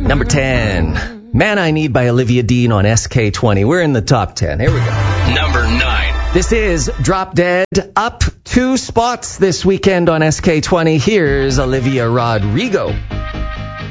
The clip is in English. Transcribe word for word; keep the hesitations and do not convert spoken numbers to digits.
Number ten, Man I Need by Olivia Dean on S K twenty. We're in the top ten. Here we go. Number nine. This is Drop Dead, up two spots this weekend on S K twenty. Here's Olivia Rodrigo.